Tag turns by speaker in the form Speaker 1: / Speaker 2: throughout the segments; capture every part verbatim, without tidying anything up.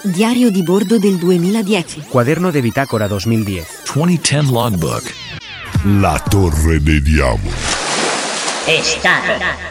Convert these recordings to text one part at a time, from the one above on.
Speaker 1: Diario di bordo del duemiladieci.
Speaker 2: Quaderno de bitácora duemiladieci.
Speaker 3: duemiladieci Logbook.
Speaker 4: La Torre dei Diavoli.
Speaker 5: È stato.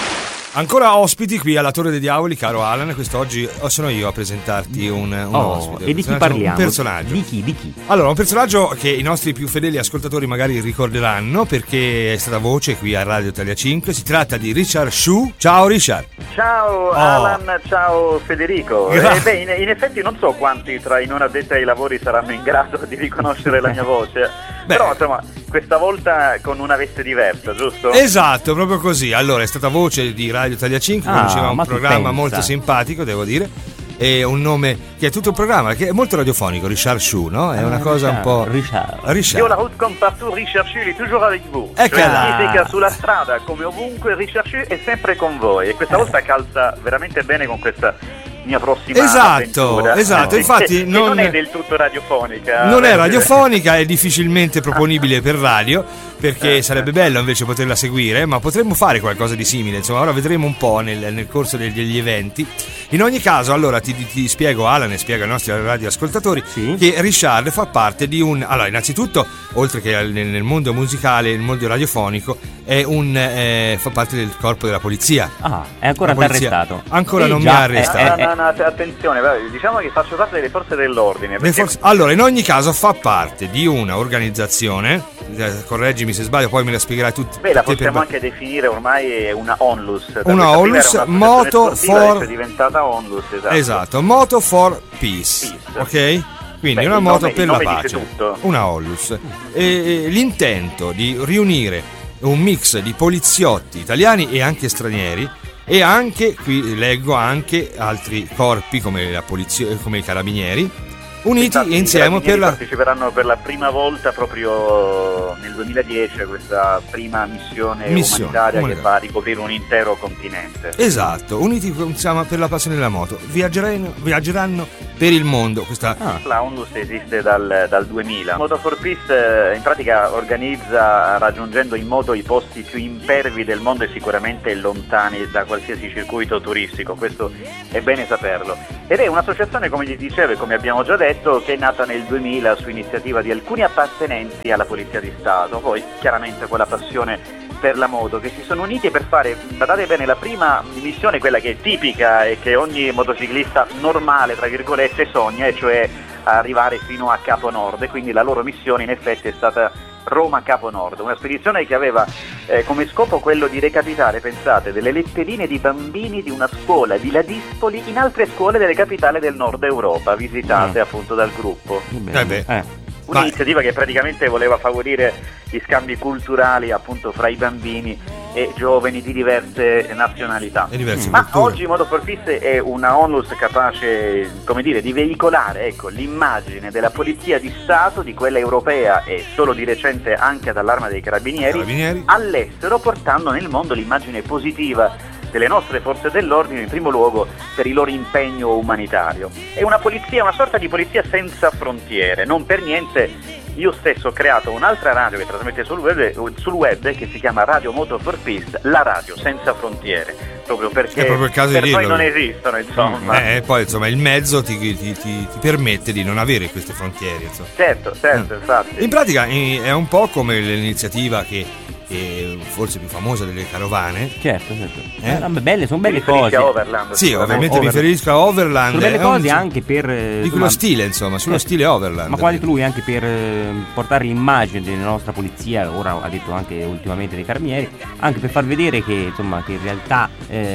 Speaker 6: Ancora ospiti qui alla Torre dei Diavoli, caro Alan. Quest'oggi sono io a presentarti un, un
Speaker 2: oh,
Speaker 6: ospite.
Speaker 2: E di chi parliamo?
Speaker 6: Un personaggio.
Speaker 2: Di chi? Di chi?
Speaker 6: Allora, un personaggio che i nostri più fedeli ascoltatori magari ricorderanno perché è stata voce qui a Radio Italia cinque. Si tratta di Richard Shue. Ciao Richard.
Speaker 7: Ciao
Speaker 6: Oh.
Speaker 7: Alan, ciao Federico.
Speaker 6: Gra-
Speaker 7: Eh, beh, in, in effetti non so quanti tra i non addetti ai lavori saranno in grado di riconoscere la mia voce.
Speaker 6: Beh.
Speaker 7: Però insomma, questa volta con una veste diversa, giusto?
Speaker 6: Esatto, proprio così. Allora, è stata voce di Radio Italia cinque,
Speaker 2: Ah,
Speaker 6: conosceva un
Speaker 2: ma tu
Speaker 6: programma
Speaker 2: pensa.
Speaker 6: molto simpatico, devo dire. E un nome che è tutto un programma che è molto radiofonico, Richard Shue, no? È una
Speaker 2: Ah,
Speaker 6: cosa un po'.
Speaker 2: Richard.
Speaker 6: Richard.
Speaker 7: Io la route comme partout, Richard Shue è toujours avec vous.
Speaker 6: Ecco
Speaker 7: Cioè,
Speaker 6: là.
Speaker 7: significa sulla strada, come ovunque, Richard Shue è sempre con voi. E questa volta calza veramente bene con questa mia prossima
Speaker 6: Esatto,
Speaker 7: avventura.
Speaker 6: esatto,
Speaker 7: Eh,
Speaker 6: infatti
Speaker 7: che
Speaker 6: non-
Speaker 7: non è del tutto radiofonica.
Speaker 6: Non è
Speaker 7: eh,
Speaker 6: radiofonica, è difficilmente proponibile per radio, perché
Speaker 7: Eh,
Speaker 6: sarebbe bello invece poterla seguire, ma potremmo fare qualcosa di simile, insomma, ora vedremo un po' nel, nel corso degli, degli eventi. In ogni caso, allora ti, ti- ti spiego, Alan, e spiego ai nostri radioascoltatori,
Speaker 2: Sì.
Speaker 6: che Richard fa parte di un... Allora, innanzitutto, oltre che al- nel, nel mondo musicale, nel mondo radiofonico, è un, eh, fa parte del corpo della polizia.
Speaker 2: Ah, è ancora
Speaker 6: La polizia
Speaker 2: arrestato.
Speaker 6: ancora
Speaker 2: Sì,
Speaker 6: non mi
Speaker 2: già,
Speaker 6: ha arrestato.
Speaker 7: No,
Speaker 2: eh,
Speaker 7: no, no, attenzione, vai, diciamo che faccio parte delle forze dell'ordine.
Speaker 6: Le
Speaker 7: Perché
Speaker 6: forze- Allora, in ogni caso fa parte di una organizzazione, eh, correggimi se sbaglio, poi me la spiegherai tut-
Speaker 7: Beh, la
Speaker 6: tutte per-
Speaker 7: possiamo anche definire ormai è una onlus. Da
Speaker 6: Una
Speaker 7: questa prima
Speaker 6: onlus,
Speaker 7: era un'associazione
Speaker 6: Moto
Speaker 7: sportiva,
Speaker 6: for-
Speaker 7: adesso è diventata onlus, esatto.
Speaker 6: Esatto, Moto for Peace,
Speaker 7: Peace.
Speaker 6: ok? Quindi
Speaker 7: Beh,
Speaker 6: una
Speaker 7: il
Speaker 6: moto
Speaker 7: nome-
Speaker 6: per
Speaker 7: il
Speaker 6: la
Speaker 7: nome dice
Speaker 6: pace,
Speaker 7: tutto.
Speaker 6: una onlus. E, e l'intento di riunire un mix di poliziotti italiani e anche stranieri, e anche, qui leggo anche altri corpi come la polizia, come i carabinieri, uniti
Speaker 7: Infatti,
Speaker 6: insieme
Speaker 7: i
Speaker 6: per la...
Speaker 7: parteciperanno per la prima volta proprio nel duemiladieci a questa prima missione,
Speaker 6: Missione
Speaker 7: umanitaria,
Speaker 6: umanitaria.
Speaker 7: che va a ricoprire un intero continente.
Speaker 6: Esatto, uniti insomma, per la passione della moto. Viaggeranno, viaggeranno per il mondo. Questa...
Speaker 2: Ah.
Speaker 7: La onlus esiste dal, dal duemila. Moto for Peace eh, in pratica organizza, raggiungendo in moto i posti più impervi del mondo e sicuramente lontani da qualsiasi circuito turistico, questo è bene saperlo. Ed è un'associazione, come ti dicevo e come abbiamo già detto, che è nata nel duemila su iniziativa di alcuni appartenenti alla Polizia di Stato, poi chiaramente con la passione per la moto, che si sono uniti per fare, badate bene, la prima missione, quella che è tipica e che ogni motociclista normale, tra virgolette, sogna, e cioè arrivare fino a Capo Nord. E quindi la loro missione in effetti è stata Roma-Capo Nord, una spedizione che aveva eh, come scopo quello di recapitare, pensate, delle letterine di bambini di una scuola di Ladispoli in altre scuole delle capitali del nord Europa, visitate
Speaker 2: Mm.
Speaker 7: appunto dal gruppo.
Speaker 6: Eh beh.
Speaker 2: Eh.
Speaker 7: Un'iniziativa che praticamente voleva favorire gli scambi culturali appunto fra i bambini e giovani di diverse nazionalità.
Speaker 6: E diverse
Speaker 7: Ma
Speaker 6: culture.
Speaker 7: oggi Moto for Peace è una onlus capace, come dire, di veicolare, ecco, l'immagine della polizia di Stato, di quella europea e solo di recente anche dall'Arma dei Carabinieri,
Speaker 6: Carabinieri.
Speaker 7: all'estero, portando nel mondo l'immagine positiva delle nostre forze dell'ordine, in primo luogo per il loro impegno umanitario. È una polizia, una sorta di polizia senza frontiere. Non per niente io stesso ho creato un'altra radio che trasmette sul web, sul web che si chiama Radio Moto for Peace, la radio senza frontiere, proprio perché
Speaker 6: È proprio il caso di
Speaker 7: per noi
Speaker 6: dirlo.
Speaker 7: non esistono, insomma.
Speaker 6: Eh, e poi insomma il mezzo ti, ti- ti- ti permette di non avere queste frontiere, insomma.
Speaker 7: Certo, certo,
Speaker 6: Mm.
Speaker 7: infatti.
Speaker 6: In pratica eh, è un po' come l'iniziativa che è forse più famosa delle carovane.
Speaker 2: Certo, certo.
Speaker 6: Eh?
Speaker 2: Eh, vabbè, belle, sono belle
Speaker 7: Mi riferisci
Speaker 2: cose.
Speaker 7: a Overland,
Speaker 6: Sì,
Speaker 7: sicuramente.
Speaker 6: ovviamente mi
Speaker 2: Overland.
Speaker 6: riferisco a Overland.
Speaker 2: Sono belle
Speaker 6: è un-
Speaker 2: cose anche per eh,
Speaker 6: di
Speaker 2: insomma,
Speaker 6: quello stile, insomma, sullo
Speaker 2: certo.
Speaker 6: stile Overland.
Speaker 2: Ma quasi lui anche per eh, portare l'immagine della nostra polizia, ora ha detto anche ultimamente dei carabinieri, anche per far vedere che insomma che in realtà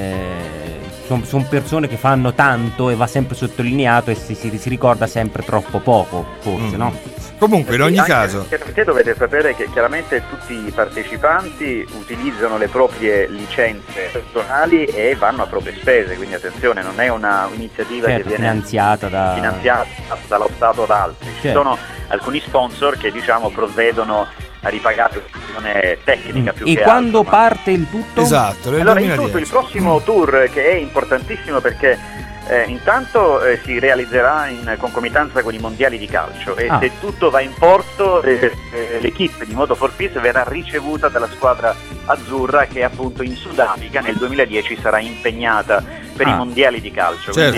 Speaker 2: sono persone che fanno tanto e va sempre sottolineato e si, si, si ricorda sempre troppo poco, forse,
Speaker 6: Mm.
Speaker 2: no?
Speaker 6: Comunque, in
Speaker 7: Sì,
Speaker 6: ogni
Speaker 7: anche
Speaker 6: caso,
Speaker 7: perché dovete sapere che chiaramente tutti i partecipanti utilizzano le proprie licenze personali e vanno a proprie spese, quindi attenzione, non è una un'iniziativa
Speaker 2: Certo,
Speaker 7: che viene
Speaker 2: finanziata da
Speaker 7: finanziata dallo Stato o da altri. Ci
Speaker 2: Certo.
Speaker 7: sono alcuni sponsor che diciamo provvedono a ripagare la questione tecnica più
Speaker 2: e
Speaker 7: che
Speaker 2: quando
Speaker 7: altro, ma-
Speaker 2: parte il tutto?
Speaker 6: esatto, nel
Speaker 7: Allora, in
Speaker 6: duemiladieci.
Speaker 7: tutto il prossimo tour, che è importantissimo perché eh, intanto eh, si realizzerà in concomitanza con i mondiali di calcio e
Speaker 2: Ah.
Speaker 7: se tutto va in porto eh, eh, l'equipe di Moto for Peace verrà ricevuta dalla squadra azzurra che appunto in Sudafrica nel duemiladieci sarà impegnata per
Speaker 2: Ah.
Speaker 7: i mondiali di calcio.
Speaker 6: Certo.
Speaker 7: Quindi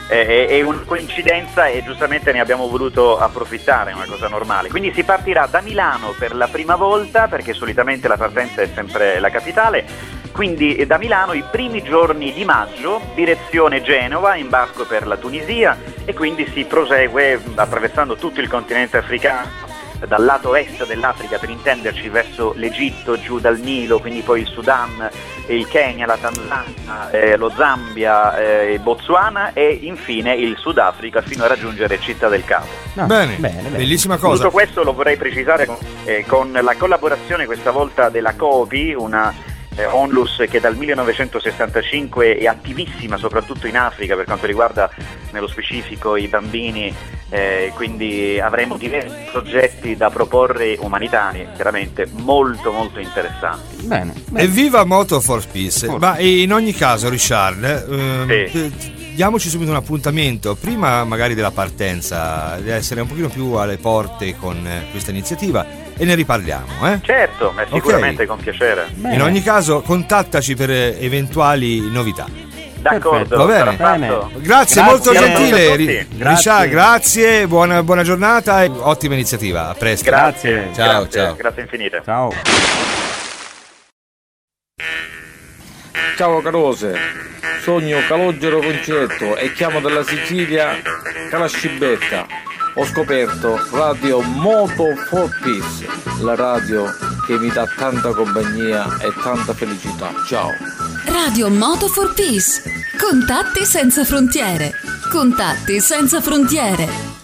Speaker 7: è, è una coincidenza e giustamente ne abbiamo voluto approfittare, è una cosa normale. Quindi si partirà da Milano per la prima volta, perché solitamente la partenza è sempre la capitale, quindi da Milano i primi giorni di maggio, direzione Genova, imbarco per la Tunisia, e quindi si prosegue attraversando tutto il continente africano, dal lato est dell'Africa per intenderci, verso l'Egitto, giù dal Nilo, quindi poi il Sudan, il Kenya, la Tanzania, eh, lo Zambia, eh, il Botswana e infine il Sudafrica fino a raggiungere Città del Capo.
Speaker 2: No,
Speaker 6: bene,
Speaker 2: bene, bene,
Speaker 6: bellissima cosa.
Speaker 7: Tutto questo lo vorrei precisare con, eh, con la collaborazione questa volta della COPI, una Eh, Onlus che dal millenovecentosessantacinque è attivissima soprattutto in Africa per quanto riguarda nello specifico i bambini, eh, quindi avremo diversi progetti da proporre umanitari, chiaramente molto molto interessanti.
Speaker 2: Bene, bene.
Speaker 6: Evviva Moto for Peace.
Speaker 2: Oh.
Speaker 6: Ma in ogni caso, Richard, ehm,
Speaker 7: Sì.
Speaker 6: t- diamoci subito un appuntamento prima magari della partenza, di essere un pochino più alle porte con eh, questa iniziativa, e ne riparliamo, eh?
Speaker 7: Certo, ma sicuramente
Speaker 6: Ok.
Speaker 7: con piacere.
Speaker 2: Bene.
Speaker 6: In ogni caso, contattaci per eh, eventuali novità.
Speaker 7: D'accordo,
Speaker 6: Va bene.
Speaker 7: sarà
Speaker 2: Bene.
Speaker 7: fatto.
Speaker 6: Grazie,
Speaker 2: Grazie
Speaker 6: molto
Speaker 2: a
Speaker 6: gentile,
Speaker 7: tutti.
Speaker 6: Ri-
Speaker 2: Grazie.
Speaker 6: Richard, grazie, buona, buona giornata e ottima iniziativa. A presto.
Speaker 7: Grazie,
Speaker 6: Ciao,
Speaker 7: grazie,
Speaker 6: ciao.
Speaker 7: grazie infinite.
Speaker 2: Ciao.
Speaker 3: Ciao carose, sogno Calogero Concetto e chiamo dalla Sicilia Calascibetta. Ho scoperto Radio Moto for Peace, la radio che mi dà tanta compagnia e tanta felicità. Ciao.
Speaker 8: Radio Moto for Peace. Contatti senza frontiere. Contatti senza frontiere.